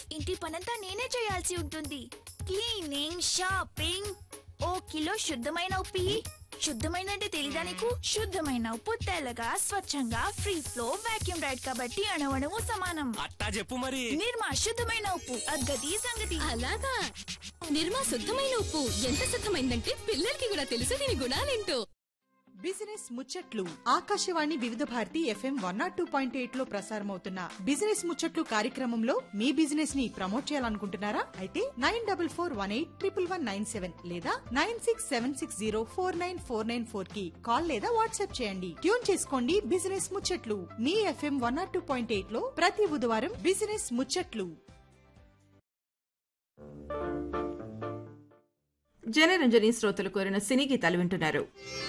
ఇంటి పనంతా నేనే చేయాల్సి ఉంటుంది. క్లీనింగ్, షాపింగ్, ఓ కిలో శుద్ధమైన ఉప్పు ఇయ్యి. శుద్ధమైన అంటే తెలీదా నీకు? శుద్ధమైన ఉప్పు తెల్లగా, స్వచ్ఛంగా, ఫ్రీ ఫ్లో, వాక్యూమ్ రైడ్ కాబట్టి అణువణువు సమానం. అట్టా చెప్పు మరి. నిర్మా శుద్ధమైన ఉప్పు, అగ్గది సంగతి. అలాగా నిర్మా శుద్ధమైన ఉప్పు ఎంత శుద్ధమైందంటే పిల్లలకి కూడా తెలుసు దీని గుణాలేంటో. బిజినెస్ ముచ్చట్లు ఆకాశవాణి వివిధ భారతి FM 102.8 లో ప్రసారమవుతున్న బిజినెస్ ముచ్చట్లు కార్యక్రమంలో మీ బిజినెస్ ని ప్రమోట్ చేయాలనుకుంటున్నారా? అయితే 9418111197 లేదా 9676049494 కి కాల్ లేదా వాట్సాప్ చేయండి. ట్యూన్ చేసుకోండి బిజినెస్ ముచ్చట్లు మీ FM 102.8 లో ప్రతి బుధవారం బిజినెస్ ముచ్చట్లు. జనరంజని శ్రోతలు కోరిన సినీ గీతాలు వింటున్నారు.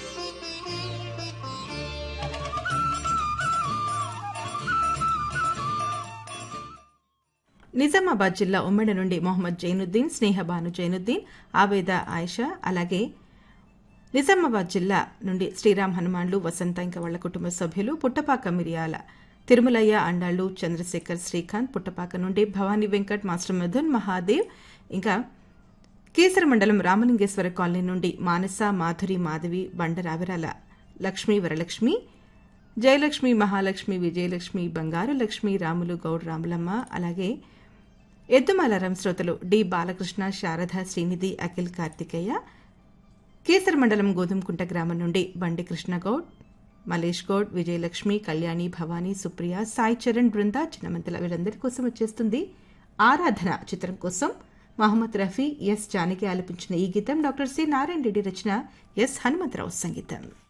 నిజామాబాద్ జిల్లా ఉమ్మడి నుండి మొహమ్మద్ జైనుద్దీన్, స్నేహబాను జైనుద్దీన్, ఆబేదా ఆయిషా, అలాగే నిజామాబాద్ జిల్లా నుండి శ్రీరామ్ హనుమాన్లు, వసంత, ఇంకా వాళ్ల కుటుంబ సభ్యులు, పుట్టపాక మిరియాల తిరుమలయ్య, అండాళ్లు, చంద్రశేఖర్, శ్రీకాంత్, పుట్టపాక నుండి భవానీ వెంకట్, మాస్టర్ మధున్, మహాదేవ్, ఇంకా కేసర మండలం రామలింగేశ్వర కాలనీ నుండి మానస, మాధురి, మాధవి, బండ రావిరాల లక్ష్మీ, వరలక్ష్మి, జయలక్ష్మి, మహాలక్ష్మి, విజయలక్ష్మి, బంగారు లక్ష్మి, రాములు, గౌడ్, రాములమ్మ, అలాగే ఎద్దుమాలారం శ్రోతలు డి బాలకృష్ణ, శారద, శ్రీనిధి, అఖిల్, కార్తికేయ, కేసర మండలం గోధుమకుంట గ్రామం నుండి బండి కృష్ణగౌడ్, మలేష్ గౌడ్, విజయలక్ష్మి, కళ్యాణి, భవానీ, సుప్రియ, సాయి చరణ్, బృంద, చిన్నమంతల వీరందరి కోసం వచ్చేస్తుంది ఆరాధన చిత్రం కోసం మహమ్మద్ రఫీ, ఎస్ జానకి ఆలపించిన ఈ గీతం డాక్టర్ సి నారాయణ రెడ్డి రచన, ఎస్ హనుమంతరావు సంగీతం.